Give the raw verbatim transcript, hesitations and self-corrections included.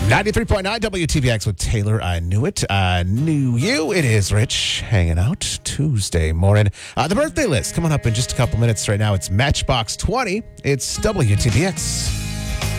ninety-three point nine W T B X with Taylor. I knew it. I knew you. It is Rich hanging out Tuesday morning. Uh, the birthday list coming up in just a couple minutes right now. It's Matchbox twenty. It's W T B X.